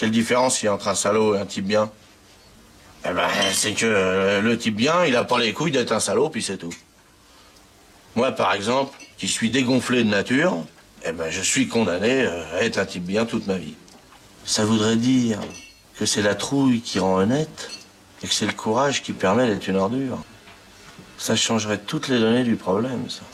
Quelle différence il y a entre un salaud et un type bien? Eh ben, c'est que le type bien, il a pas les couilles d'être un salaud, puis c'est tout. Moi, par exemple, qui suis dégonflé de nature, eh ben, je suis condamné à être un type bien toute ma vie. Ça voudrait dire que c'est la trouille qui rend honnête et que c'est le courage qui permet d'être une ordure. Ça changerait toutes les données du problème, ça.